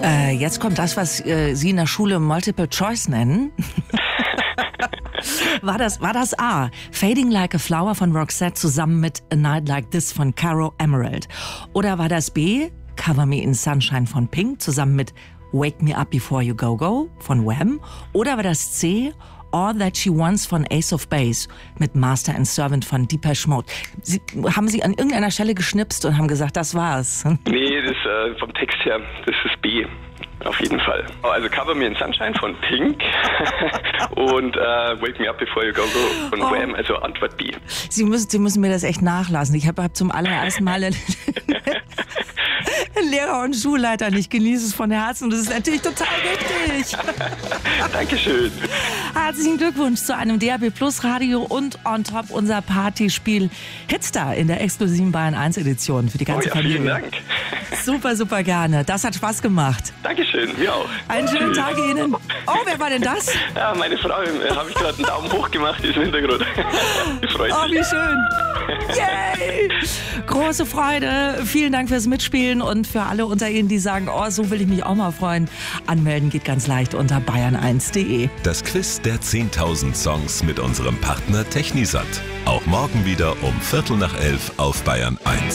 Jetzt kommt das, was Sie in der Schule Multiple Choice nennen. War das A, Fading Like a Flower von Roxette zusammen mit A Night Like This von Caro Emerald? Oder war das B, Cover Me in Sunshine von Pink zusammen mit Wake Me Up Before You Go Go von Wham? Oder war das C, All That She Wants von Ace of Base mit Master and Servant von Depeche Mode? Haben Sie an irgendeiner Stelle geschnipst und haben gesagt, das war's? Nee, das vom Text her, das ist B. Auf jeden Fall. Also Cover Me in Sunshine von Pink und Wake Me Up Before You Go Go von Wham, also Antwort B. Sie müssen mir das echt nachlassen. Ich habe zum allerersten Mal Lehrer und Schulleiter. Ich genieße es von Herzen. Das ist natürlich total wichtig. Dankeschön. Herzlichen Glückwunsch zu einem DAB Plus Radio und on top unser Partyspiel Hitstar in der exklusiven Bayern 1 Edition für die ganze Familie. Vielen Dank. Super, super gerne. Das hat Spaß gemacht. Dankeschön, mir auch. Einen schönen Tag Ihnen. Oh, wer war denn das? Ja, meine Frau, habe ich gerade einen Daumen hoch gemacht, die ist im Hintergrund. Die freut sich. Oh, wie schön. Yay! Große Freude. Vielen Dank fürs Mitspielen und für alle unter Ihnen, die sagen, oh, so will ich mich auch mal freuen. Anmelden geht ganz leicht unter bayern1.de. Das Quiz der 10.000 Songs mit unserem Partner Technisat. Auch morgen wieder um 11:15 auf Bayern 1.